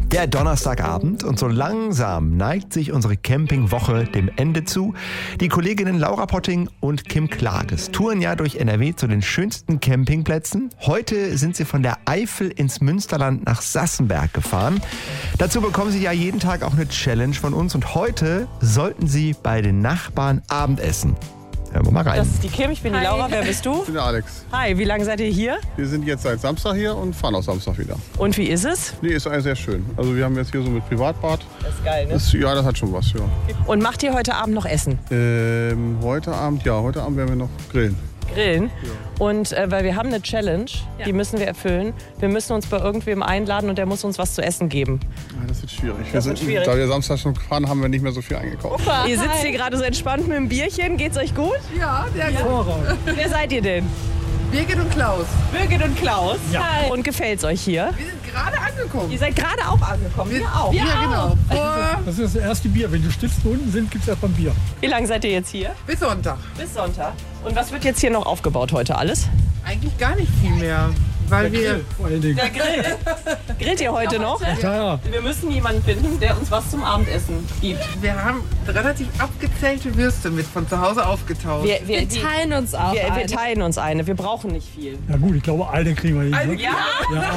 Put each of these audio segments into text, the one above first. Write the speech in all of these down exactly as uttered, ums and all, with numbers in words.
Ja, Donnerstagabend und so langsam neigt sich unsere Campingwoche dem Ende zu. Die Kolleginnen Laura Potting und Kim Klages touren ja durch N R W zu den schönsten Campingplätzen. Heute sind sie von der Eifel ins Münsterland nach Sassenberg gefahren. Dazu bekommen sie ja jeden Tag auch eine Challenge von uns und heute sollten sie bei den Nachbarn Abendessen. Hören wir mal rein. Das ist die Kim, ich bin Hi. die Laura. Wer bist du? Ich bin der Alex. Hi, wie lange seid ihr hier? Wir sind jetzt seit Samstag hier und fahren auch Samstag wieder. Und wie ist es? Nee, ist eigentlich sehr schön. Also wir haben jetzt hier so mit Privatbad. Das ist geil, ne? Das, ja, das hat schon was, ja. Und macht ihr heute Abend noch Essen? Ähm, heute Abend, ja, heute Abend werden wir noch grillen. Grillen? Ja. Und äh, weil wir haben eine Challenge, Ja. die müssen wir erfüllen. Wir müssen uns bei irgendwem einladen und der muss uns was zu essen geben. Ja, das wird schwierig. wir wird sind, schwierig. Da wir Samstag schon gefahren haben, wir nicht mehr so viel eingekauft. Opa, Ihr sitzt hi. hier gerade so entspannt mit einem Bierchen. Geht's euch gut? Ja, sehr gut. Wer seid ihr denn? Birgit und Klaus. Birgit und Klaus. Hi. Und gefällt's euch hier? Wir sind gerade angekommen. Ihr seid gerade auch angekommen. Wir auch. Ja, genau. Vor Das ist das erste Bier. Wenn die Stifte unten sind, gibt es erstmal ein Bier. Wie lange seid ihr jetzt hier? bis Sonntag. Bis Sonntag. Und was wird jetzt hier noch aufgebaut heute alles? Eigentlich gar nicht viel mehr, weil wir Vor allen Dingen. Der Grill. Grillt ihr heute noch? Ja, ja. Wir müssen jemanden finden, der uns was zum Abendessen gibt. wir haben relativ abgezählte Würste mit von zu Hause aufgetauscht. Wir, wir, Wir teilen uns auch wir, wir ein. teilen uns eine. Wir brauchen nicht viel. Ja gut, ich glaube, eine kriegen wir hin. Ne? Ja? Ja,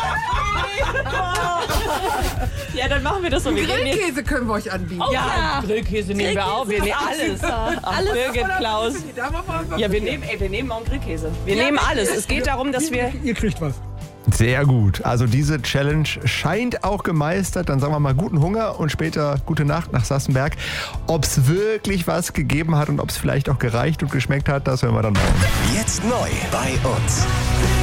Ja, dann machen wir das so. Wir gehen jetzt. Grillkäse können wir euch anbieten. Ja, Grillkäse nehmen wir auch. Wir nehmen alles. Ach, Birgit, Klaus. Da machen wir was. Ja, wir nehmen, ey, wir nehmen auch einen Grillkäse. Wir nehmen alles. Es geht darum, dass wir... ihr kriegt was. Sehr gut. Also diese Challenge scheint auch gemeistert. Dann sagen wir mal guten Hunger und später gute Nacht nach Sassenberg. Ob es wirklich was gegeben hat und ob es vielleicht auch gereicht und geschmeckt hat, das hören wir dann morgen. Jetzt neu bei uns.